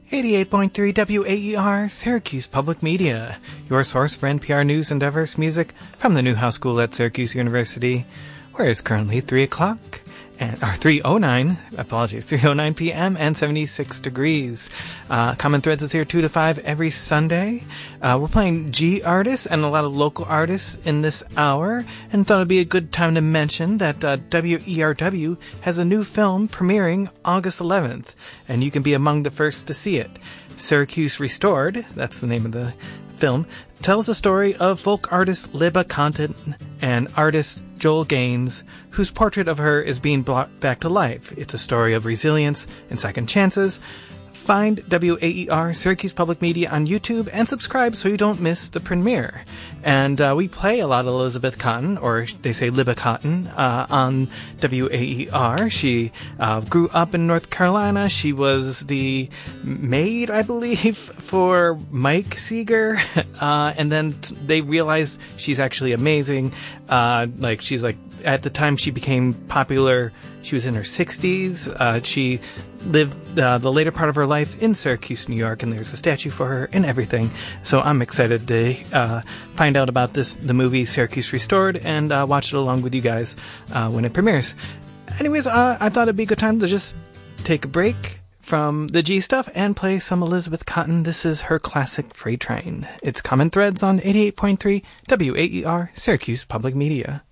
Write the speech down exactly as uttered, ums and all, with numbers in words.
eighty-eight point three W A E R, Syracuse Public Media, your source for N P R news and diverse music from the Newhouse School at Syracuse University, where it's currently three o'clock, and, or three oh nine, apologies, three oh nine p.m. and seventy-six degrees. Uh, Common Threads is here two to five every Sunday. Uh, we're playing G artists and a lot of local artists in this hour, and thought it'd be a good time to mention that uh, W E R W has a new film premiering August eleventh, and you can be among the first to see it. Syracuse Restored, that's the name of the film, tells the story of folk artist Libba Contant and artist Joel Gaines, whose portrait of her is being brought back to life. It's a story of resilience and second chances. Find W A E R Syracuse Public Media on YouTube and subscribe so you don't miss the premiere. And uh, we play a lot of Elizabeth Cotten, or they say Libba Cotten, uh, on W A E R. She uh, grew up in North Carolina. She was the maid, I believe, for Mike Seeger. Uh, and then t- they realized she's actually amazing. Uh, like, she's like, at the time she became popular, she was in her sixties. Uh, she lived uh, the later part of her life in Syracuse, New York, and there's a statue for her and everything. So I'm excited to uh, find out about this, the movie Syracuse Restored, and uh, watch it along with you guys uh, when it premieres. Anyways, uh, I thought it'd be a good time to just take a break from the G stuff and play some Elizabeth Cotten. This is her classic Freight Train. It's Common Threads on eighty-eight point three W A E R Syracuse Public Media.